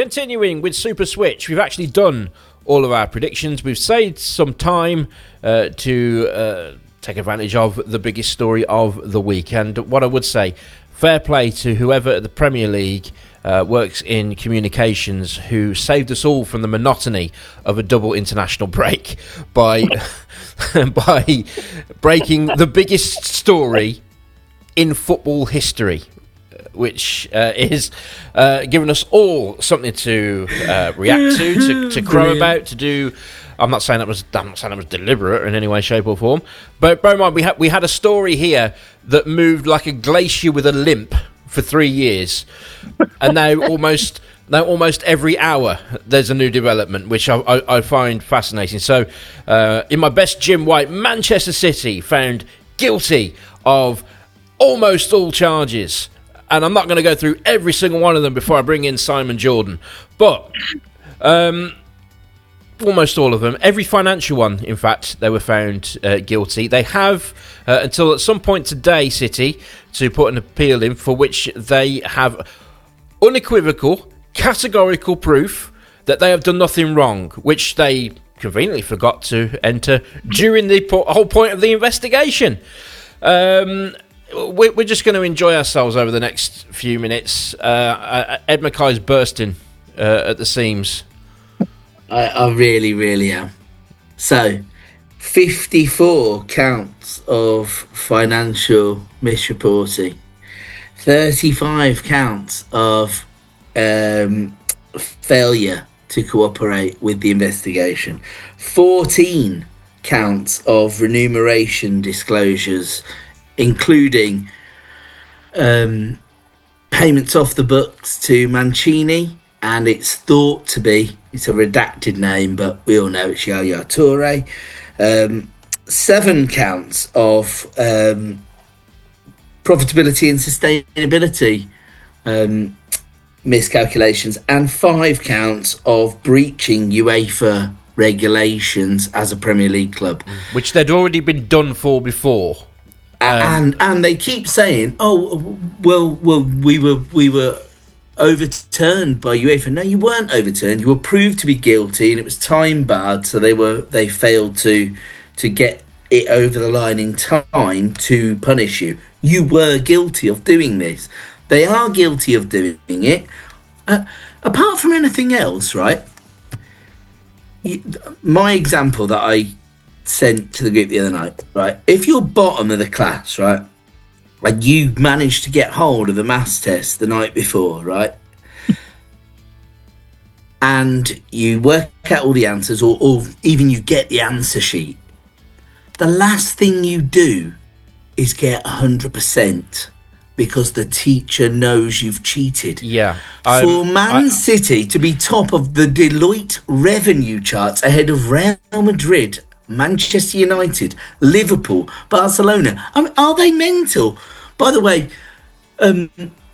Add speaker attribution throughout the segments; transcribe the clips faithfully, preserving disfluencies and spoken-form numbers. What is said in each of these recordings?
Speaker 1: continuing with Super Switch, we've actually done all of our predictions. We've saved some time uh, to uh, take advantage of the biggest story of the week. And what I would say, fair play to whoever at the Premier League uh, works in communications who saved us all from the monotony of a double international break by by breaking the biggest story in football history, which uh, is uh, giving us all something to uh, react to, to, to crow about, to do. I'm not saying that was I'm not saying that was deliberate in any way, shape, or form. But bear in mind, we had we had a story here that moved like a glacier with a limp for three years, and now almost now almost every hour there's a new development, which I, I, I find fascinating. So, uh, in my best Jim White, Manchester City found guilty of almost all charges. And I'm not going to go through every single one of them before I bring in Simon Jordan. But um, almost all of them. Every financial one, in fact, they were found uh, guilty. They have uh, until at some point today, City, to put an appeal in for which they have unequivocal, categorical proof that they have done nothing wrong, which they conveniently forgot to enter during the po- whole point of the investigation. Um... We're just going to enjoy ourselves over the next few minutes. Uh, Ed Mackay's bursting uh, at the seams.
Speaker 2: I, I really, really am. So, fifty-four counts of financial misreporting, thirty-five counts of um, failure to cooperate with the investigation, fourteen counts of remuneration disclosures, including um, payments off the books to Mancini, and it's thought to be, it's a redacted name, but we all know it's Yaya Toure. Um, seven counts of um, profitability and sustainability um, miscalculations, and five counts of breaching UEFA regulations as a Premier League club.
Speaker 1: Which they'd already been done for before.
Speaker 2: Um, and and they keep saying, "Oh, well, well, we were we were overturned by UEFA." No, you weren't overturned. You were proved to be guilty, and it was time barred. So they were they failed to to get it over the line in time to punish you. You were guilty of doing this. They are guilty of doing it. Uh, apart from anything else, right? You, my example that I sent to the group the other night, right? If you're bottom of the class, right, and you managed to get hold of the maths test the night before, right, and you work out all the answers, or, or even you get the answer sheet, the last thing you do is get one hundred percent because the teacher knows you've cheated.
Speaker 1: Yeah.
Speaker 2: I'm, For Man I, City to be top of the Deloitte revenue charts ahead of Real Madrid, Manchester United, Liverpool, Barcelona. I mean, are they mental? By the way, um,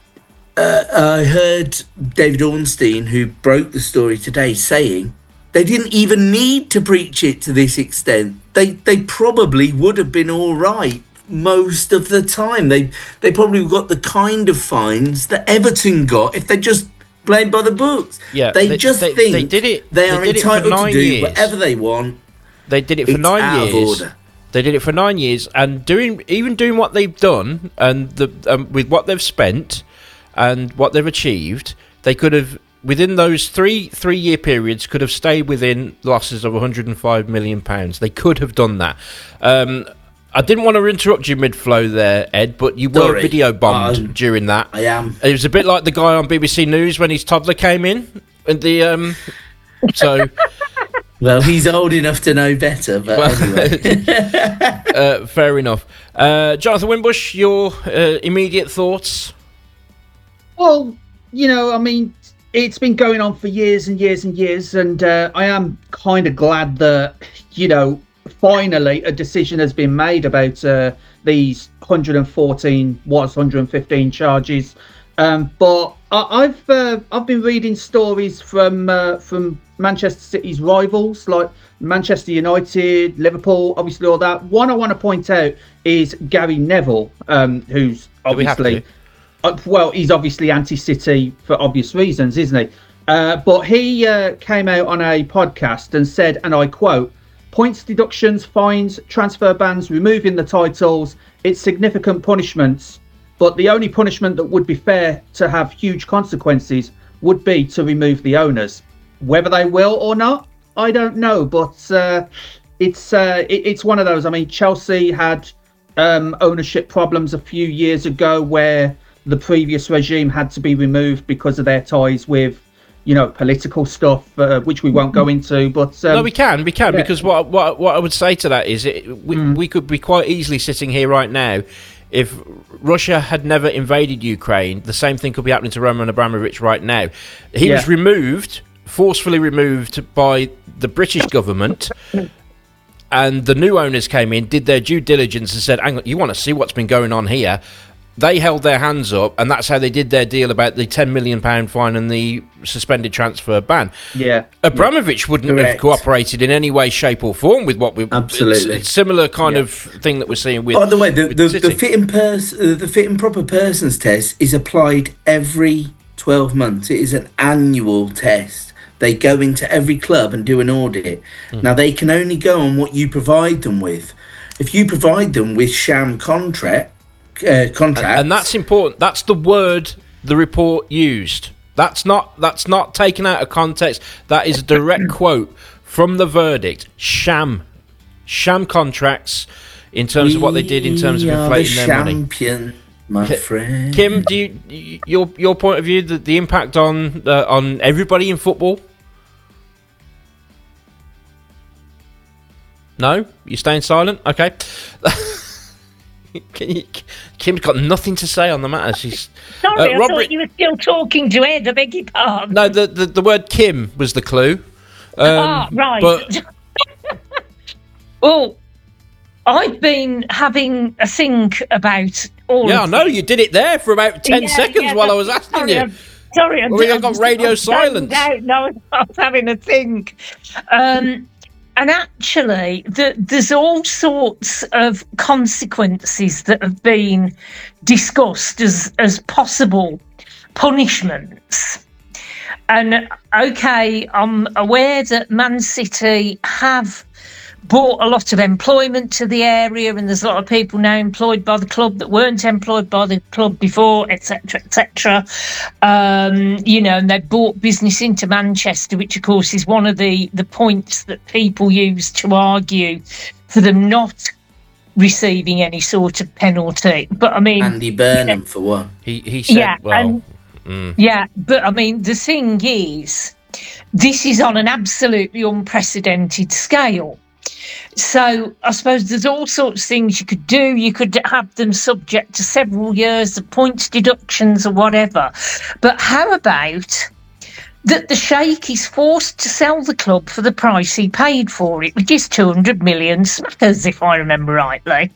Speaker 2: uh, I heard David Ornstein, who broke the story today, saying they didn't even need to breach it to this extent. They they probably would have been all right most of the time. They they probably got the kind of fines that Everton got if they just played by the books.
Speaker 1: Yeah,
Speaker 2: they,
Speaker 1: they
Speaker 2: just
Speaker 1: they,
Speaker 2: think
Speaker 1: they, did it,
Speaker 2: they are
Speaker 1: they did
Speaker 2: entitled to do
Speaker 1: years.
Speaker 2: whatever they want.
Speaker 1: They did it for
Speaker 2: It's
Speaker 1: nine
Speaker 2: out of
Speaker 1: years.
Speaker 2: order.
Speaker 1: They did it for nine years, and doing even doing what they've done, and the um, with what they've spent, and what they've achieved, they could have within those three three year periods could have stayed within losses of one hundred and five million pounds. They could have done that. Um, I didn't want to interrupt you mid-flow there, Ed, but you were
Speaker 2: Sorry.
Speaker 1: video bombed
Speaker 2: Um,
Speaker 1: during that.
Speaker 2: I am.
Speaker 1: It was a bit like the guy on B B C News when his toddler came in, and the um, so.
Speaker 2: Well, he's old enough to know better, but anyway.
Speaker 1: uh, fair enough. Uh, Jonathan Wimbush, your uh, immediate thoughts?
Speaker 3: Well, you know, I mean, it's been going on for years and years and years, and uh, I am kind of glad that, you know, finally a decision has been made about uh, these one hundred fourteen, was one hundred fifteen charges. Um, but I, I've uh, I've been reading stories from uh, from Manchester City's rivals, like Manchester United, Liverpool, obviously all that. One I want to point out is Gary Neville, um, who's obviously, uh, well, he's obviously anti-City for obvious reasons, isn't he? Uh, but he uh, came out on a podcast and said, and I quote, "Points deductions, fines, transfer bans, removing the titles, it's significant punishments. But the only punishment that would be fair to have huge consequences would be to remove the owners. Whether they will or not, I don't know. But uh, it's uh, it, it's one of those. I mean, Chelsea had um, ownership problems a few years ago where the previous regime had to be removed because of their ties with, you know, political stuff, uh, which we won't go into. But um,
Speaker 1: no, we can, we can,
Speaker 3: yeah.
Speaker 1: because what what what I would say to that is, it, we
Speaker 3: Mm.
Speaker 1: we could be quite easily sitting here right now. If Russia had never invaded Ukraine, the same thing could be happening to Roman Abramovich right now. He
Speaker 3: Yeah.
Speaker 1: was removed, forcefully removed by the British government, and the new owners came in, did their due diligence and said, hang on, you want to see what's been going on here? They held their hands up, and that's how they did their deal about the ten million pounds fine and the suspended transfer ban.
Speaker 3: yeah,
Speaker 1: Abramovich wouldn't have
Speaker 2: Correct.
Speaker 1: cooperated in any way, shape, or form with what we.
Speaker 2: Absolutely.
Speaker 1: It's a similar kind
Speaker 3: Yeah.
Speaker 1: of thing that we're seeing with.
Speaker 2: By the way, the
Speaker 1: with
Speaker 2: the,
Speaker 1: City.
Speaker 2: the fit and pers- uh, the fit and proper persons test is applied every twelve months. It is an annual test. They go into every club and do an audit.
Speaker 1: Hmm.
Speaker 2: Now they can only go on what you provide them with. If you provide them with sham contract uh, contracts,
Speaker 1: and that's important. That's the word the report used. That's not that's not taken out of context. That is a direct quote from the verdict. Sham, sham contracts in terms of what they did in terms of
Speaker 2: we are
Speaker 1: inflating
Speaker 2: the
Speaker 1: their money.
Speaker 2: champion, my friend.
Speaker 1: Kim, do you, y- your your point of view, the, the impact on uh, on everybody in football? No, you staying silent? Okay. Can you, Kim's got nothing to say on the matter. She's
Speaker 4: Sorry,
Speaker 1: Uh,
Speaker 4: I
Speaker 1: Robert-
Speaker 4: thought you were still talking to Ed. I beg your pardon.
Speaker 1: no. The, the the word Kim was the clue. Um,
Speaker 4: ah, right.
Speaker 1: But
Speaker 4: Well, I've been having a think about all
Speaker 1: yeah, I
Speaker 4: of
Speaker 1: know you did it there for about ten
Speaker 4: Yeah,
Speaker 1: seconds
Speaker 4: yeah,
Speaker 1: while I
Speaker 4: that-
Speaker 1: was asking
Speaker 4: sorry,
Speaker 1: you.
Speaker 4: I'm- Sorry, I'm,
Speaker 1: Well, we
Speaker 4: I'm
Speaker 1: got
Speaker 4: just-
Speaker 1: radio
Speaker 4: I'm
Speaker 1: silence.
Speaker 4: zoned out. No, I was having a think. Um, and actually, the, there's all sorts of consequences that have been discussed as, as possible punishments. And okay, I'm aware that Man City have brought a lot of employment to the area, and there's a lot of people now employed by the club that weren't employed by the club before, et cetera, et cetera. Um, you know, and they brought business into Manchester, which of course is one of the, the points that people use to argue for them not receiving any sort of penalty. But I mean,
Speaker 2: Andy Burnham for one.
Speaker 1: He he said,
Speaker 4: yeah,
Speaker 1: well,
Speaker 4: and, yeah, but I mean, the thing is, this is on an absolutely unprecedented scale. So I suppose there's all sorts of things you could do. You could have them subject to several years of points deductions or whatever. But how about that the Sheikh is forced to sell the club for the price he paid for it, which is two hundred million smackers, if I remember rightly.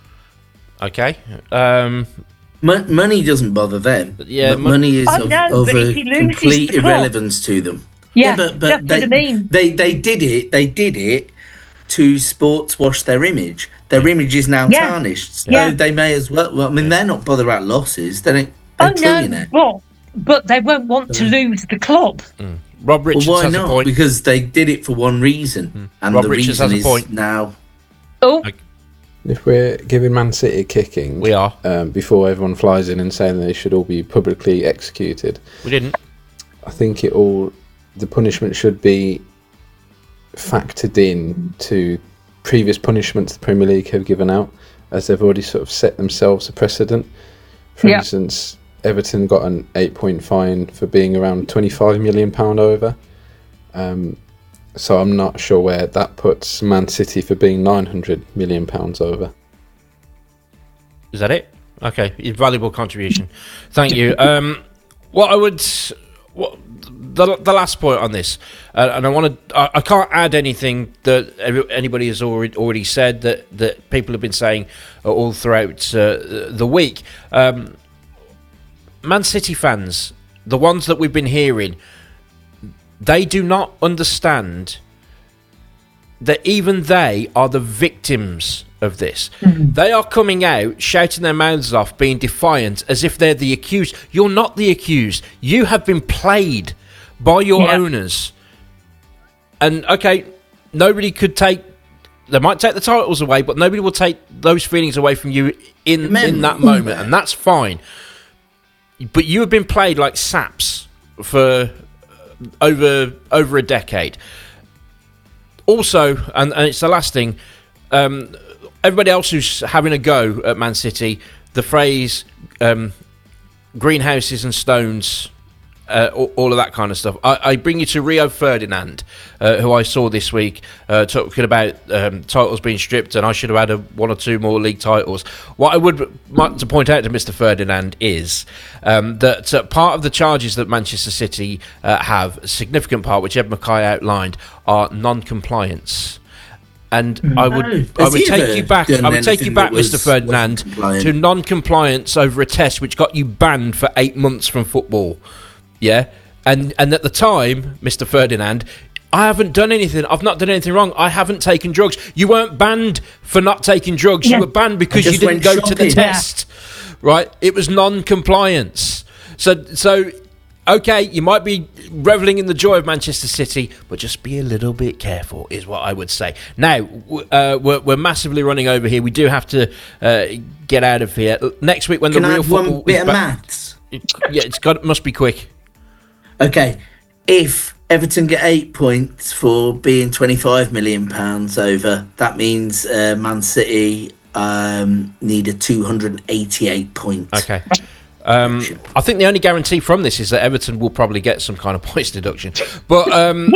Speaker 1: okay. Um,
Speaker 2: Mo- money doesn't bother them.
Speaker 1: Yeah,
Speaker 2: but
Speaker 1: mon-
Speaker 2: money is
Speaker 4: I
Speaker 2: of,
Speaker 4: know,
Speaker 2: of
Speaker 4: but
Speaker 2: a
Speaker 4: if he loses
Speaker 2: complete
Speaker 4: the club-
Speaker 2: irrelevance to them.
Speaker 4: Yeah,
Speaker 2: but, but
Speaker 4: that's
Speaker 2: they,
Speaker 4: what I mean.
Speaker 2: They they did it. They did it to sports wash their image. Their image is now
Speaker 4: Yeah.
Speaker 2: tarnished. So
Speaker 4: Yeah.
Speaker 2: they may as well. Well, I mean, they're not bothered about losses. They don't. They're
Speaker 4: Oh, no,
Speaker 2: trillionaire.
Speaker 4: well, but they won't want to lose the club.
Speaker 1: Rob Richards
Speaker 2: Well, why
Speaker 1: has a
Speaker 2: not?
Speaker 1: point.
Speaker 2: Because they did it for one reason, and
Speaker 1: Rob
Speaker 2: the
Speaker 1: Richards
Speaker 2: reason
Speaker 1: has a
Speaker 2: is
Speaker 1: point.
Speaker 2: now.
Speaker 4: Oh,
Speaker 5: If we're giving Man City a kicking,
Speaker 1: We are.
Speaker 5: um, before everyone flies in and saying they should all be publicly executed.
Speaker 1: We didn't.
Speaker 5: I think it all the punishment should be factored in to previous punishments the Premier League have given out, as they've already sort of set themselves a precedent. For
Speaker 4: Yeah.
Speaker 5: instance, Everton got an eight-point fine for being around twenty-five million pound over. Um, so I'm not sure where that puts Man City for being nine hundred million pounds over.
Speaker 1: Is that it? Okay, valuable contribution. Thank you. Um, what I would, what the the last point on this, uh, and I want to, I, I can't add anything that every- anybody has already already said that that people have been saying all throughout uh, the week. Um, Man City fans, the ones that we've been hearing, they do not understand that even they are the victims of this. They are coming out, shouting their mouths off, being defiant, as if they're the accused. You're not the accused. You have been played by your
Speaker 4: Yeah.
Speaker 1: owners. And okay, nobody could take. They might take the titles away, but nobody will take those feelings away from you in
Speaker 2: Remember-
Speaker 1: in that moment, and that's fine. But you have been played like saps for over over a decade. Also, and, and it's the last thing. Um, everybody else who's having a go at Man City, the phrase um, greenhouses and stones, uh, all, all of that kind of stuff. I, I bring you to Rio Ferdinand, uh, who I saw this week, uh, talking about um, titles being stripped, and I should have had a, one or two more league titles. What I would like to point out to Mister Ferdinand is um, that uh, part of the charges that Manchester City uh, have, a significant part, which Ed Mackay outlined, are non-compliance. And I would,
Speaker 2: No.
Speaker 1: I
Speaker 2: Has
Speaker 1: would
Speaker 2: he
Speaker 1: take
Speaker 2: ever
Speaker 1: you back.
Speaker 2: done
Speaker 1: I would take you
Speaker 2: anything
Speaker 1: back,
Speaker 2: that was-
Speaker 1: Mister Ferdinand,
Speaker 2: wasn't compliant?
Speaker 1: to non-compliance over a test which got you banned for eight months from football. Yeah, and and at the time, Mister Ferdinand, I haven't done anything. I've not done anything wrong. I haven't taken drugs. You weren't banned for not taking drugs.
Speaker 4: Yeah.
Speaker 1: You were banned because
Speaker 2: I
Speaker 1: you
Speaker 2: just
Speaker 1: didn't
Speaker 2: went
Speaker 1: go to the
Speaker 2: shopping.
Speaker 1: test. Right? It was non-compliance. So so. Okay, you might be reveling in the joy of Manchester City, but just be a little bit careful, is what I would say. Now, w- uh, we're, we're massively running over here. We do have to uh, get out of here. Next week, when
Speaker 2: Can
Speaker 1: the
Speaker 2: I
Speaker 1: real
Speaker 2: have
Speaker 1: football
Speaker 2: one bit
Speaker 1: is
Speaker 2: of
Speaker 1: back,
Speaker 2: maths?
Speaker 1: yeah, it's got must be quick.
Speaker 2: Okay, if Everton get eight points for being twenty-five million pounds over, that means uh, Man City um, needed two hundred eighty-eight points.
Speaker 1: Okay. Um, I think the only guarantee from this is that Everton will probably get some kind of points deduction. But um,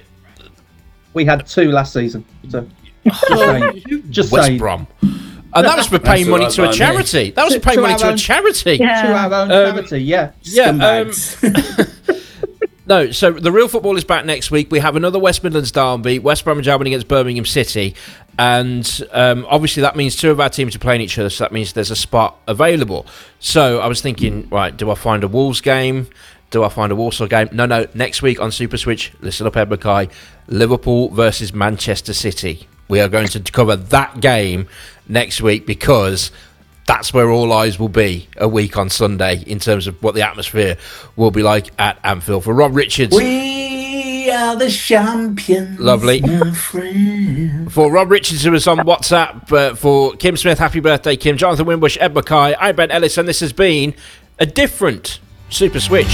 Speaker 3: We had two last season. So just saying. Just
Speaker 1: West
Speaker 3: saying.
Speaker 1: Brom. And that was for paying
Speaker 2: That's
Speaker 1: money
Speaker 2: all right
Speaker 1: to a
Speaker 2: by me.
Speaker 1: charity. That was
Speaker 3: To-
Speaker 1: for paying
Speaker 3: to
Speaker 1: money
Speaker 3: our
Speaker 1: to a
Speaker 3: own-
Speaker 1: charity.
Speaker 4: Yeah.
Speaker 3: To our own
Speaker 1: Um,
Speaker 3: charity, yeah.
Speaker 1: Yeah. Um,
Speaker 2: Scumbags.
Speaker 1: No, so the real football is back next week. We have another West Midlands derby, West Bromwich Albion against Birmingham City, and um, obviously that means two of our teams are playing each other, so that means there's a spot available. So I was thinking, right, do I find a Wolves game? Do I find a Walsall game? No, no, next week on Super Switch, listen up, Ed Mackay, Liverpool versus Manchester City. We are going to cover that game next week because that's where all eyes will be a week on Sunday in terms of what the atmosphere will be like at Anfield. For Rob Richards,
Speaker 2: We are the champions.
Speaker 1: Lovely.
Speaker 2: My friend.
Speaker 1: for Rob Richards, who was on WhatsApp, uh, for Kim Smith, happy birthday, Kim, Jonathan Wimbush, Ed Mackay, I'm Ben Ellis, and this has been a different Super Switch.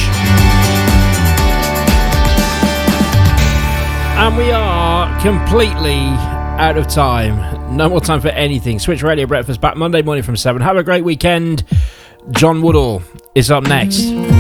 Speaker 1: And we are completely out of time. No more time for anything. Switch Radio Breakfast back Monday morning from seven. Have a great weekend. John Woodall is up next.